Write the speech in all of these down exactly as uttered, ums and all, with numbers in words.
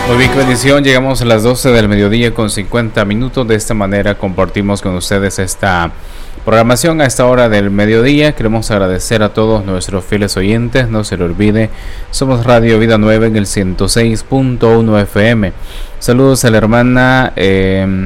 Muy bien, qué bendición. Llegamos a las doce del mediodía con cincuenta minutos. De esta manera compartimos con ustedes esta programación a esta hora del mediodía. Queremos agradecer a todos nuestros fieles oyentes. No se le olvide, somos Radio Vida Nueva en el ciento seis punto uno F M. Saludos a la hermana eh,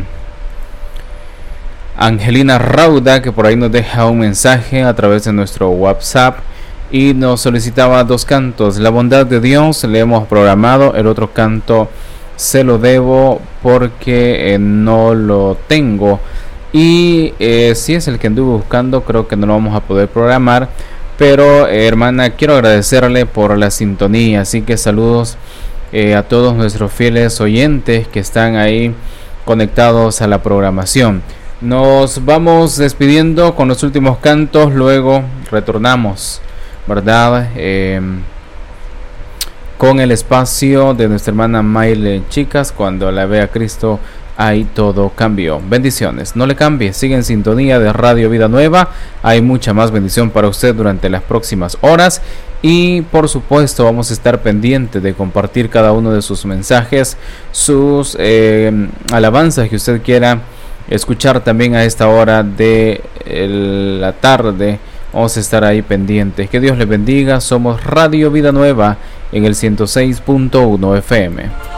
Angelina Rauda, que por ahí nos deja un mensaje a través de nuestro WhatsApp y nos solicitaba dos cantos. La bondad de Dios le hemos programado, el otro canto se lo debo porque eh, no lo tengo. Y eh, si es el que anduve buscando, creo que no lo vamos a poder programar. Pero eh, hermana, quiero agradecerle por la sintonía. Así que saludos eh, a todos nuestros fieles oyentes que están ahí conectados a la programación. Nos vamos despidiendo con los últimos cantos, luego retornamos, ¿verdad? Eh, con el espacio de nuestra hermana Maile Chicas, cuando la vea Cristo, ahí todo cambió. Bendiciones, no le cambie, sigue en sintonía de Radio Vida Nueva. Hay mucha más bendición para usted durante las próximas horas. Y por supuesto vamos a estar pendientes de compartir cada uno de sus mensajes, sus eh, alabanzas que usted quiera escuchar también a esta hora de la tarde. Vamos a estar ahí pendientes. Que Dios les bendiga. Somos Radio Vida Nueva en el ciento seis punto uno F M.